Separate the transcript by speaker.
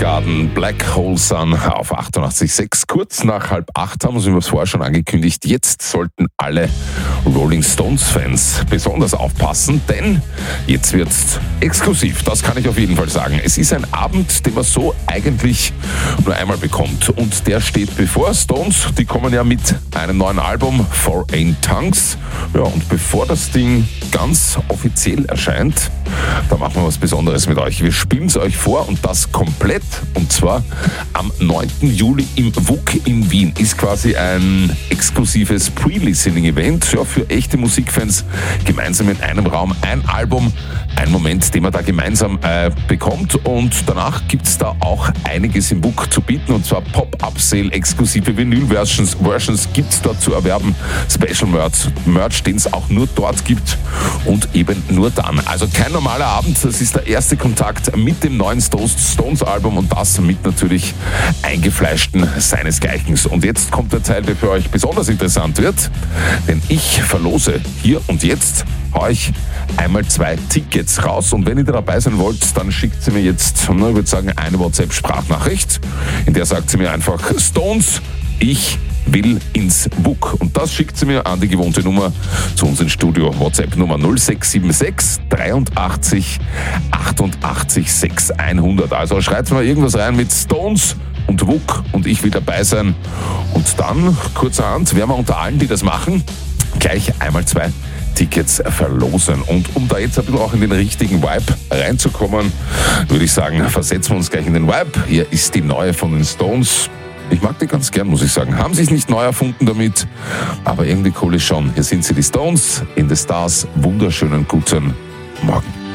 Speaker 1: Soundgarden, Black Hole Sun auf 88.6. Kurz nach 7:30 haben wir es vorher schon angekündigt. Jetzt sollten alle Rolling Stones-Fans besonders aufpassen, denn jetzt wird's exklusiv. Das kann ich auf jeden Fall sagen. Es ist ein Abend, den man so eigentlich nur einmal bekommt. Und der steht bevor. Stones, die kommen ja mit einem neuen Album, Foreign Tongues. Ja, und bevor das Ding ganz offiziell erscheint, da machen wir was Besonderes mit euch. Wir spielen es euch vor und das komplett. Und zwar am 9. Juli im WUK in Wien. Ist quasi ein exklusives Pre-Listening-Event. Ja, für echte Musikfans gemeinsam in einem Raum ein Album, ein Moment, den man da gemeinsam bekommt. Und danach gibt es da auch einiges im WUK zu bieten. Und zwar Pop-Up-Sale, exklusive Vinyl-Versions gibt es dort zu erwerben. Special-Merch, den es auch nur dort gibt und eben nur dann. Also kein normaler Abend, das ist der erste Kontakt mit dem neuen Stones-Album und das mit natürlich eingefleischten seinesgleichen. Und jetzt kommt der Teil, der für euch besonders interessant wird, denn ich verlose hier und jetzt euch einmal 2 Tickets raus und wenn ihr da dabei sein wollt, dann schickt sie mir jetzt, ich würde sagen, eine WhatsApp-Sprachnachricht, in der sagt sie mir einfach Stones, ich will ins WUK. Und das schickt sie mir an die gewohnte Nummer zu uns ins Studio. WhatsApp-Nummer 0676 83 88 6100. Also schreibt mal irgendwas rein mit Stones und WUK und ich will dabei sein. Und dann, kurzerhand, werden wir unter allen, die das machen, gleich einmal 2 Tickets verlosen. Und um da jetzt ein bisschen auch in den richtigen Vibe reinzukommen, würde ich sagen, versetzen wir uns gleich in den Vibe. Hier ist die neue von den Stones. Ich mag die ganz gern, muss ich sagen. Haben sich nicht neu erfunden damit, aber irgendwie cool ist schon. Hier sind sie, die Stones in the Stars. Wunderschönen guten Morgen.